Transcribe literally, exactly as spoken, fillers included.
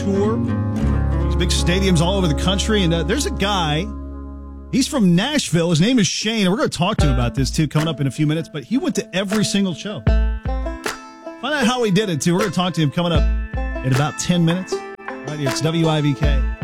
tour. These big stadiums all over the country. And uh, there's a guy, he's from Nashville. His name is Shane. And we're going to talk to him about this, too, coming up in a few minutes. But he went to every single show. Find out how he did it, too. We're going to talk to him coming up in about ten minutes. Right here, it's W I V K.